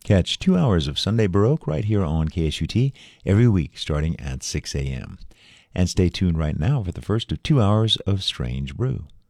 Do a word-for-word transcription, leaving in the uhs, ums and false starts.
Catch two hours of Sunday Baroque right here on K S U T every week starting at six a.m. And stay tuned right now for the first of two hours of Strange Brew.